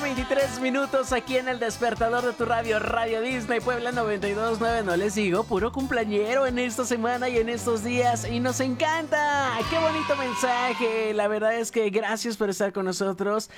23 minutos aquí en el despertador de tu radio, Radio Disney Puebla 92.9. No les digo, puro cumpleañero en esta semana y en estos días, y nos encanta. ¡Qué bonito mensaje! La verdad es que gracias por estar con nosotros.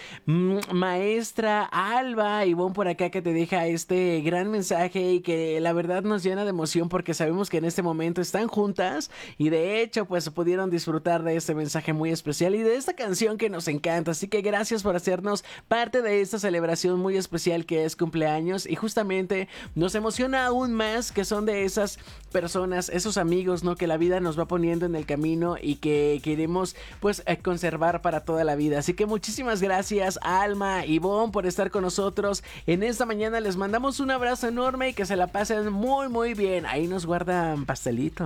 Maestra Alba Ivonne por acá, que te deja este gran mensaje y que la verdad nos llena de emoción porque sabemos que en este momento están juntas y de hecho pues pudieron disfrutar de este mensaje muy especial y de esta canción que nos encanta. Así que gracias por hacernos parte de esta celebración muy especial que es cumpleaños, y justamente nos emociona aún más que son de esas personas, esos amigos, ¿no? Que la vida nos va poniendo en el camino y que queremos pues conservar para toda la vida. Así que muchísimas gracias Alma, Ivonne, por estar con nosotros en esta mañana. Les mandamos un abrazo enorme y que se la pasen muy muy bien. Ahí nos guardan pastelito,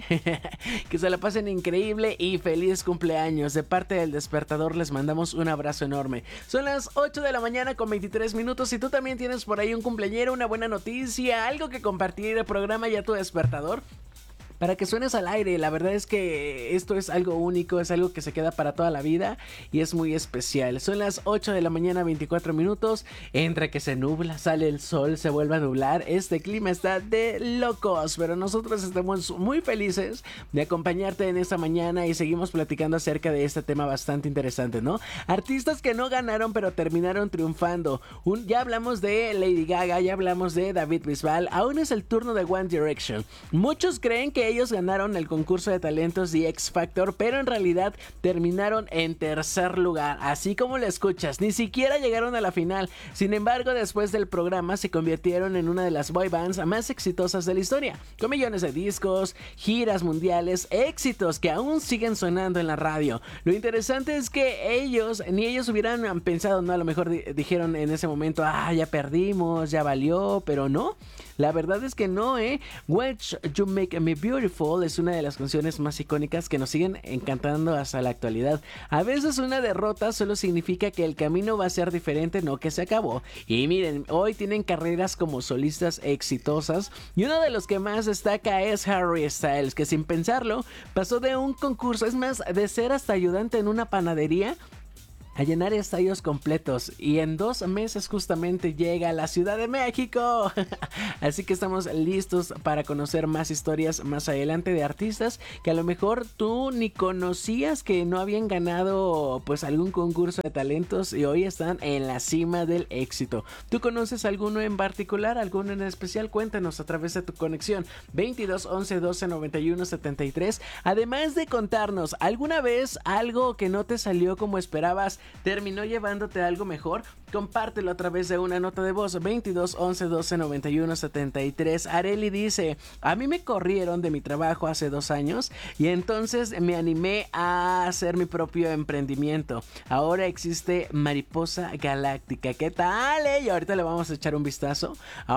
que se la pasen increíble y feliz cumpleaños. De parte del despertador les mandamos un abrazo enorme. Son las 8 de la mañana con 23 minutos. Si tú también tienes por ahí un cumpleañero, una buena noticia, algo que compartir, el programa ya tu despertador para que suenes al aire. La verdad es que esto es algo único, es algo que se queda para toda la vida y es muy especial. Son las 8 de la mañana 24 minutos. Entre que se nubla, sale el sol, se vuelve a nublar, este clima está de locos, pero nosotros estamos muy felices de acompañarte en esta mañana y seguimos platicando acerca de este tema bastante interesante, ¿no? Artistas que no ganaron pero terminaron triunfando. Ya hablamos de Lady Gaga, ya hablamos de David Bisbal, aún es el turno de One Direction. Muchos creen que ellos ganaron el concurso de talentos The X Factor, pero en realidad terminaron en tercer lugar, así como lo escuchas, ni siquiera llegaron a la final. Sin embargo, después del programa se convirtieron en una de las boy bands más exitosas de la historia, con millones de discos, giras mundiales, éxitos que aún siguen sonando en la radio. Lo interesante es que ni ellos hubieran pensado, no, a lo mejor dijeron en ese momento, ya perdimos, ya valió, pero no. La verdad es que no, Watch You Make Me Beautiful es una de las canciones más icónicas que nos siguen encantando hasta la actualidad. A veces una derrota solo significa que el camino va a ser diferente, no que se acabó. Y miren, hoy tienen carreras como solistas exitosas y uno de los que más destaca es Harry Styles, que sin pensarlo pasó de un concurso, es más, de ser hasta ayudante en una panadería, a llenar estadios completos, y en 2 meses justamente llega a la Ciudad de México. Así que estamos listos para conocer más historias más adelante de artistas que a lo mejor tú ni conocías, que no habían ganado pues algún concurso de talentos y hoy están en la cima del éxito. ¿Tú conoces alguno en particular, alguno en especial? Cuéntanos a través de tu conexión 22 11 12 91 73. Además de contarnos alguna vez algo que no te salió como esperabas, terminó llevándote algo mejor, compártelo a través de una nota de voz 22 11 12 91 73. Areli dice: a mí me corrieron de mi trabajo hace 2 años y entonces me animé a hacer mi propio emprendimiento. Ahora existe Mariposa Galáctica. ¿Qué tal? Y ahorita le vamos a echar un vistazo.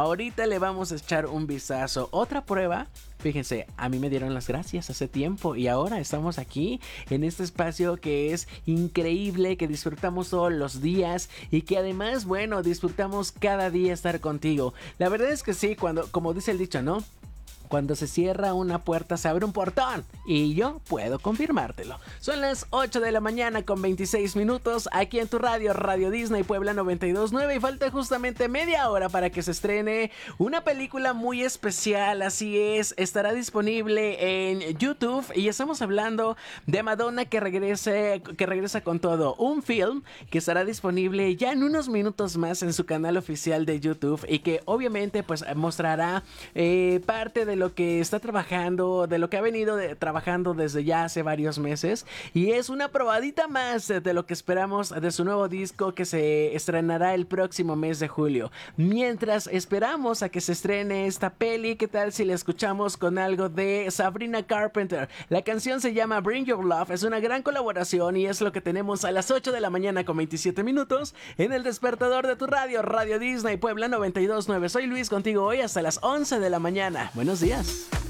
Otra prueba. Fíjense, a mí me dieron las gracias hace tiempo y ahora estamos aquí en este espacio que es increíble, que disfrutamos todos los días y que además, bueno, disfrutamos cada día estar contigo. La verdad es que sí, como dice el dicho, ¿no? Cuando se cierra una puerta se abre un portón, y yo puedo confirmártelo. Son las 8 de la mañana con 26 minutos aquí en tu radio, Radio Disney Puebla 92.9, y falta justamente media hora para que se estrene una película muy especial. Así es, estará disponible en YouTube y estamos hablando de Madonna que regresa con todo. Un film que estará disponible ya en unos minutos más en su canal oficial de YouTube y que obviamente pues mostrará parte de lo que está trabajando, de lo que ha venido trabajando desde ya hace varios meses, y es una probadita más de lo que esperamos de su nuevo disco que se estrenará el próximo mes de julio. Mientras esperamos a que se estrene esta peli, ¿qué tal si la escuchamos con algo de Sabrina Carpenter? La canción se llama Bring Your Love, es una gran colaboración y es lo que tenemos a las 8 de la mañana con 27 minutos en el despertador de tu radio, Radio Disney Puebla 92.9. Soy Luis, contigo hoy hasta las 11 de la mañana. Buenos días.